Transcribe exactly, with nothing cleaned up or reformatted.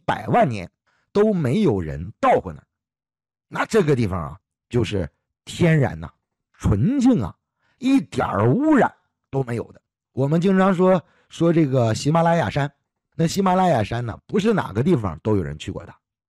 百万年都没有人到过那儿。那这个地方啊，就是天然呐、啊，纯净啊，一点污染都没有的。我们经常说说这个喜马拉雅山，那喜马拉雅山呢，不是哪个地方都有人去过的，